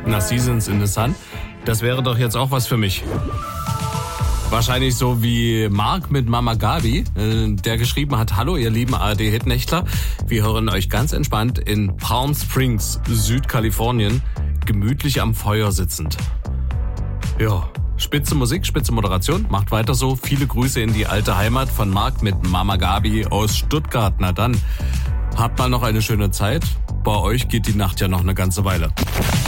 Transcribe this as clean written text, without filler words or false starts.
nach Seasons in the Sun. Das wäre doch jetzt auch was für mich. Wahrscheinlich so wie Mark mit Mama Gabi, der geschrieben hat: Hallo ihr lieben ARD-Hitnächtler, wir hören euch ganz entspannt in Palm Springs, Südkalifornien, gemütlich am Feuer sitzend. Ja, spitze Musik, spitze Moderation, macht weiter so. Viele Grüße in die alte Heimat von Mark mit Mama Gabi aus Stuttgart. Na dann, habt mal noch eine schöne Zeit. Bei euch geht die Nacht ja noch eine ganze Weile.